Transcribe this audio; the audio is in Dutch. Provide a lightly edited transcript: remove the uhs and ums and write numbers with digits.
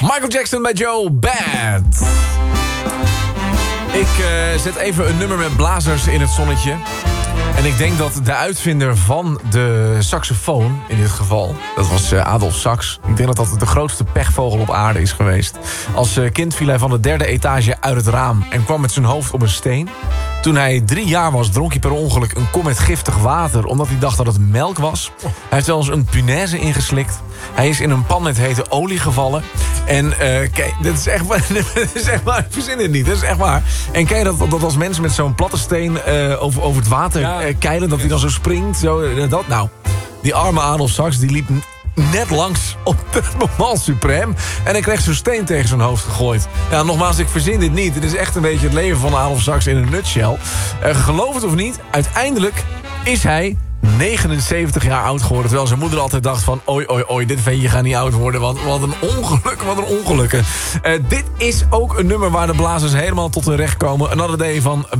Michael Jackson bij Joe Bad. Ik zet even een nummer met blazers in het zonnetje. En ik denk dat de uitvinder van de saxofoon, in dit geval, dat was Adolf Sax. Ik denk dat dat de grootste pechvogel op aarde is geweest. Als kind viel hij van de 3e etage uit het raam en kwam met zijn hoofd op een steen. Toen hij 3 jaar was, dronk hij per ongeluk een kom met giftig water, omdat hij dacht dat het melk was. Hij heeft wel eens een punaise ingeslikt. Hij is in een pan met hete olie gevallen. En kijk, dit is echt waar. Dit is echt waar. Ik verzin het niet. Dat is echt waar. En ken je dat als mensen met zo'n platte steen over het water keilen, dat hij dan zo springt? Zo, dat nou. Die arme Adolf Sax, die liep net langs op het moment suprême. En hij kreeg zo'n steen tegen zijn hoofd gegooid. Ja, nogmaals, ik verzin dit niet. Het is echt een beetje het leven van Adolf Sax in een nutshell. Geloof het of niet, uiteindelijk is hij 79 jaar oud geworden. Terwijl zijn moeder altijd dacht van oei, dit ventje gaat niet oud worden. Wat een ongeluk. Dit is ook een nummer waar de blazers helemaal tot hun recht komen. Another Day van